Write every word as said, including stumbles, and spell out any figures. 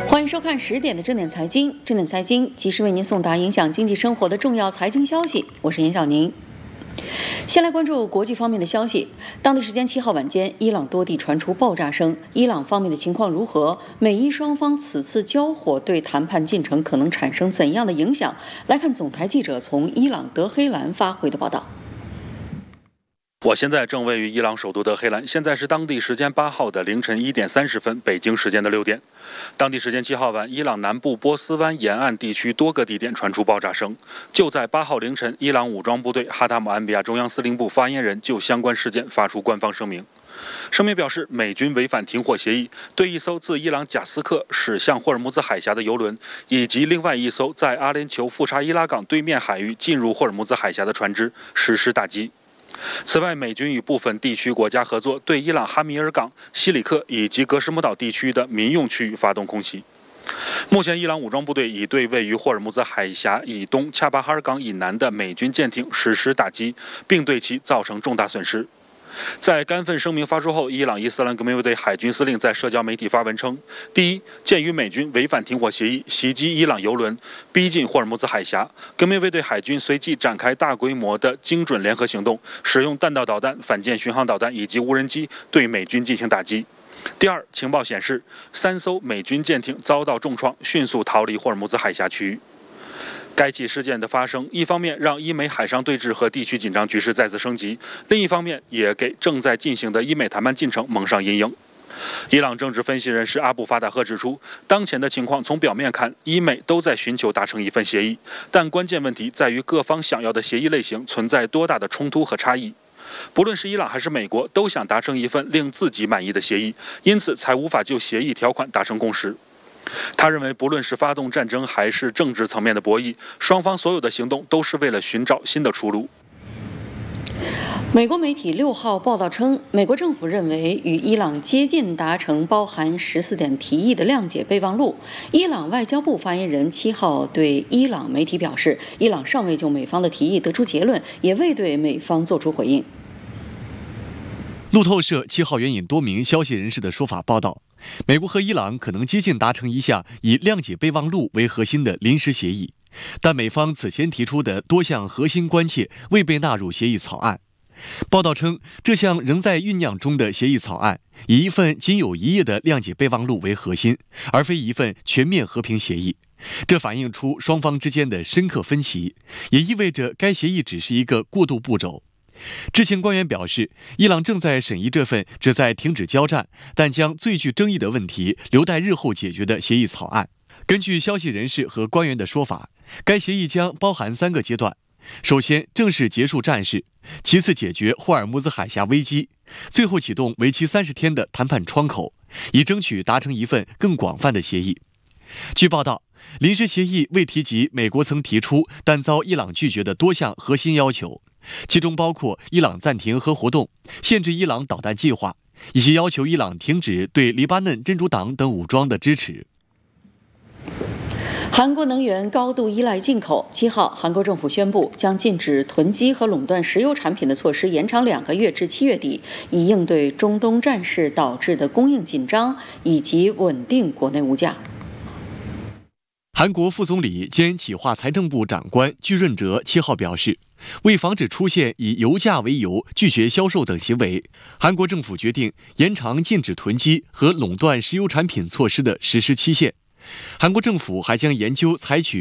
欢迎收看十点的正点财经，正点财经及时为您送达影响经济生活的重要财经消息。我是严小宁。先来关注国际方面的消息。当地时间七号晚间，伊朗多地传出爆炸声。伊朗方面的情况如何？美伊双方此次交火对谈判进程可能产生怎样的影响？来看总台记者从伊朗德黑兰发回的报道。 我现在正位于伊朗首都德黑兰，现在是当地时间八号的凌晨一点三十分，北京时间的六点。当地时间七号晚，伊朗南部波斯湾沿岸地区多个地点传出爆炸声。就在八号凌晨，伊朗武装部队哈塔姆安比亚中央司令部发言人就相关事件发出官方声明。声明表示，美军违反停火协议，对一艘自伊朗贾斯克驶向霍尔木兹海峡的油轮，以及另外一艘在阿联酋富查伊拉港对面海域进入霍尔木兹海峡的船只实施打击。此外，美军与部分地区国家合作，对伊朗哈米尔港、西里克以及格什姆岛地区的民用区域发动空袭。目前，伊朗武装部队已对位于霍尔木兹海峡以东恰巴哈尔港以南的美军舰艇实施打击，并对其造成重大损失。在该份声明发出后，伊朗伊斯兰革命卫队海军司令在社交媒体发文称：第一，鉴于美军违反停火协议，袭击伊朗油轮，逼近霍尔木兹海峡，革命卫队海军随即展开大规模的精准联合行动，使用弹道导弹、反舰巡航导弹以及无人机对美军进行打击。第二，情报显示，三艘美军舰艇遭到重创，迅速逃离霍尔木兹海峡区域。该起事件的发生，一方面让伊美海上对峙和地区紧张局势再次升级，另一方面也给正在进行的伊美谈判进程蒙上阴影。伊朗政治分析人士阿布法达赫指出，当前的情况从表面看，伊美都在寻求达成一份协议，但关键问题在于各方想要的协议类型存在多大的冲突和差异。不论是伊朗还是美国，都想达成一份令自己满意的协议，因此才无法就协议条款达成共识。他认为，不论是发动战争还是政治层面的博弈，双方所有的行动都是为了寻找新的出路。 美国媒体六号报道称，美国政府认为与伊朗接近达成包含十四点提议的谅解备忘录。伊朗外交部发言人七号对伊朗媒体表示，伊朗尚未就美方的提议得出结论，也未对美方作出回应。 路透社七号援引多名消息人士的说法报道，美国和伊朗可能接近达成一项以谅解备忘录为核心的临时协议，但美方此前提出的多项核心关切未被纳入协议草案。报道称，这项仍在酝酿中的协议草案以一份仅有一页的谅解备忘录为核心，而非一份全面和平协议。这反映出双方之间的深刻分歧，也意味着该协议只是一个过渡步骤。知情官员表示，伊朗正在审议这份旨在停止交战，但将最具争议的问题留待日后解决的协议草案。根据消息人士和官员的说法，该协议将包含三个阶段：首先，正式结束战事；其次，解决霍尔木兹海峡危机；最后，启动为期三十天的谈判窗口，以争取达成一份更广泛的协议。据报道，临时协议未提及美国曾提出但遭伊朗拒绝的多项核心要求，其中包括伊朗暂停核活动、限制伊朗导弹计划，以及要求伊朗停止对黎巴嫩真主党等武装的支持。 韩国能源高度依赖进口。七号，韩国政府宣布将禁止囤积和垄断石油产品的措施延长两个月至七月底，以应对中东战事导致的供应紧张以及稳定国内物价。 韩国副总理兼企划财政部长官具润哲七号表示，为防止出现以油价为由拒绝销售等行为，韩国政府决定延长禁止囤积和垄断石油产品措施的实施期限。韩国政府还将研究采取